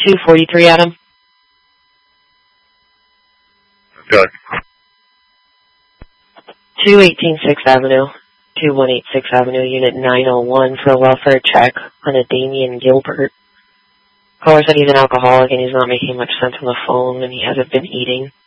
243, Adam. Okay. 218 6th Avenue, 2186 6th Avenue, Unit 901 for a welfare check on a Damian Gilbert. Caller said he's an alcoholic and he's not making much sense on the phone and he hasn't been eating.